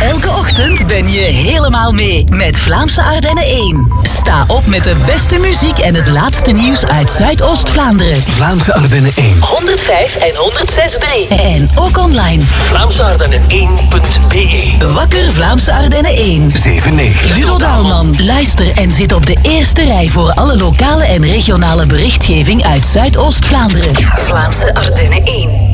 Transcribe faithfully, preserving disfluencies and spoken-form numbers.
Elke ochtend ben je helemaal mee met Vlaamse Ardennen één. Sta op met de beste muziek en het laatste nieuws uit Zuidoost-Vlaanderen. Vlaamse Ardennen één. honderdvijf en honderdzes komma drie. En ook online. Vlaamse Ardennen één punt b e. Wakker Vlaamse Ardennen één. zeven negen. Ludo Daalman. Luister en zit op de eerste rij voor alle lokale en regionale berichtgeving uit Zuidoost-Vlaanderen. Vlaamse Ardennen één.